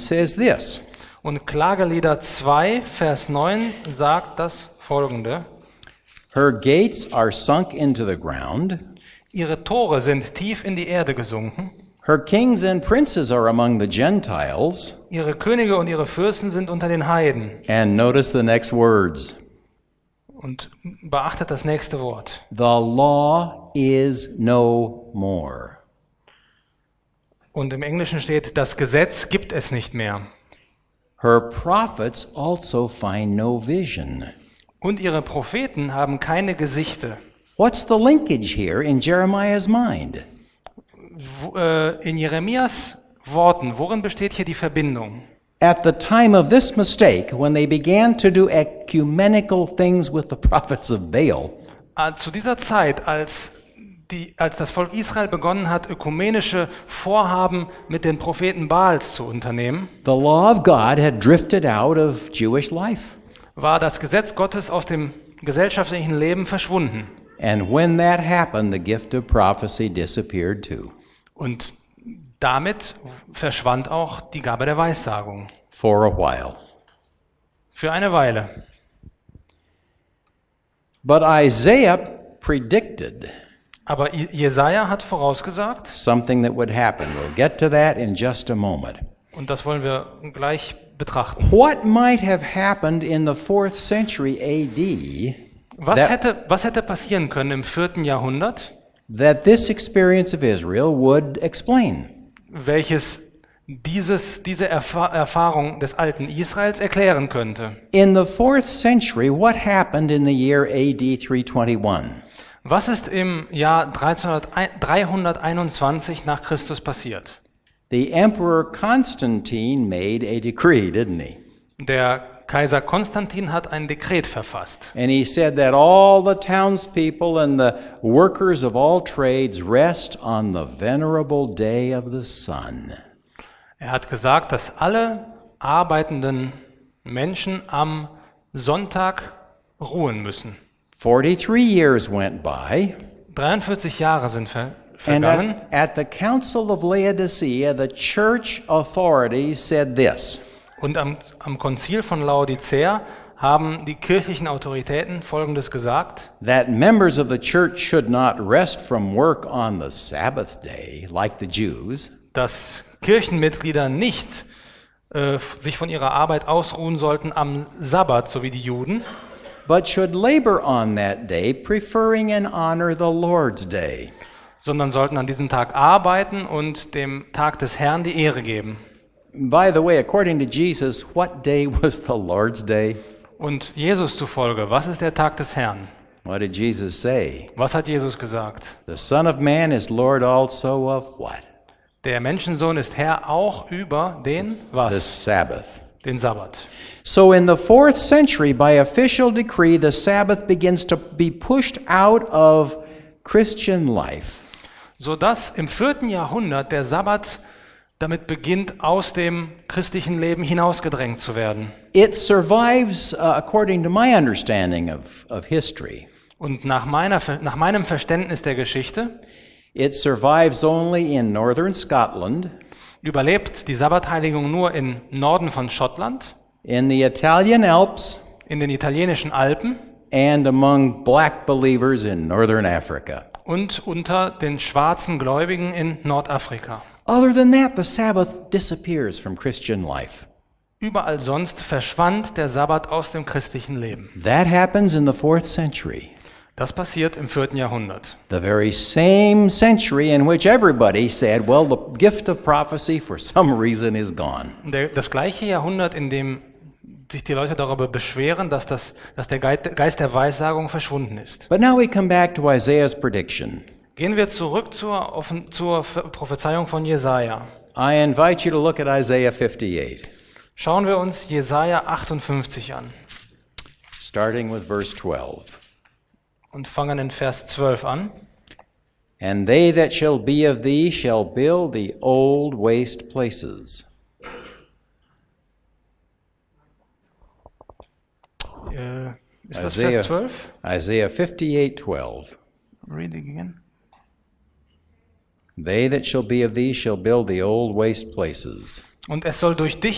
says this. Und Klagelieder 2, Vers 9 sagt das Folgende. Her gates are sunk into the ground. Ihre Tore sind tief in die Erde gesunken. Her kings and princes are among the Gentiles. Ihre Könige und ihre Fürsten sind unter den Heiden. And notice the next words. Und beachtet das nächste Wort. The law is no more. Und im Englischen steht, das Gesetz gibt es nicht mehr. Her prophets also find no vision. Und ihre Propheten haben keine Gesichte. What's the linkage here in Jeremiah's mind? In Jeremias Worten, worin besteht hier die Verbindung? At the time of this mistake, when they began to do ecumenical things with the prophets of Baal, Zu dieser Zeit, als das Volk Israel begonnen hat, ökumenische Vorhaben mit den Propheten Baals zu unternehmen, the law of God had drifted out of Jewish life. war das Gesetz Gottes aus dem gesellschaftlichen Leben verschwunden. And when that happened, the gift of prophecy disappeared too. Und damit verschwand auch die Gabe der Weissagung. For a while. Für eine Weile. But Isaiah predicted Aber Jesaja hat vorausgesagt, something that would happen. We'll get to that in just a moment. und das wollen wir gleich betrachten. What might have happened in the 4th century AD Was hätte passieren können im 4. Jahrhundert, that this experience of Israel would explain? welches diese Erfahrung des alten Israels erklären könnte? In the 4th century, what happened in the year AD 321? Was ist im Jahr 321 nach Christus passiert? The Emperor Constantine made a decree, didn't he? Der Kaiser Konstantin hat ein Dekret verfasst. And he said that all the townspeople and the workers of all trades rest on the venerable day of the sun. Er hat gesagt, dass alle arbeitenden Menschen am Sonntag ruhen müssen. 43 years went by, 43 Jahre sind and vergangen. at the Council of Laodicea, the church authorities said this. Und am Konzil von Laodicea haben die kirchlichen Autoritäten Folgendes gesagt: That members of the church should not rest from work on the Sabbath day, like the Jews, dass Kirchenmitglieder nicht sich von ihrer Arbeit ausruhen sollten am Sabbat, so wie die Juden, but should labor on that day, preferring and honor the Lord's day. sondern sollten an diesem Tag arbeiten und dem Tag des Herrn die Ehre geben. By the way, according to Jesus, what day was the Lord's day? Und Jesus zufolge, was ist der Tag des Herrn? What did Jesus say? Was hat Jesus gesagt? The Son of Man is Lord also of what? Der Menschensohn ist Herr auch über den The was? Sabbath. Den Sabbat. So in the 4th century, by official decree, the Sabbath begins to be pushed out of Christian life. Sodass im 4. Jahrhundert der Sabbat damit beginnt, aus dem christlichen Leben hinausgedrängt zu werden. It survives, according to my understanding of history, Und nach meinem Verständnis der Geschichte it survives only in northern Scotland, überlebt die Sabbatheiligung nur im Norden von Schottland, in the Italian Alps, in den italienischen Alpen and among black believers in northern Africa. und unter den schwarzen Gläubigen in Nordafrika. Other than that, the Sabbath disappears from Christian life. Überall sonst verschwand der Sabbat aus dem christlichen Leben. That happens in the 4th century, Das passiert im 4. Jahrhundert. the very same century in which everybody said, well, the gift of prophecy for some reason is gone. Das gleiche Jahrhundert, in dem sich die Leute darüber beschweren, dass der Geist der Weissagung verschwunden ist. But now we come back to Isaiah's prediction. Gehen wir zurück zur Prophezeiung von Jesaja. I invite you to look at Isaiah 58, Schauen wir uns Jesaja 58 an starting with verse 12. und fangen in Vers 12 an. And they that shall be of thee shall build the old waste places. Ist das Vers 12? Isaiah 58:12. Read again. They that shall be of thee shall build the old waste places. Und es soll durch dich